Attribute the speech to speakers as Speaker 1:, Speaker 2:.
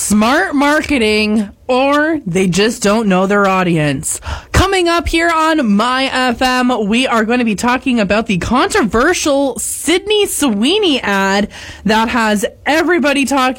Speaker 1: smart marketing, or they just don't know their audience. Coming up here on My FM, we are going to be talking about the controversial Sydney Sweeney ad that has everybody talking